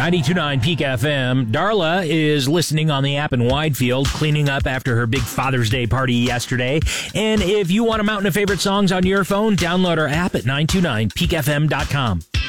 92.9 Peak FM. Darla is listening on the app in Widefield, cleaning up after her big Father's Day party yesterday. And if you want a mountain of favorite songs on your phone, download our app at 929peakfm.com.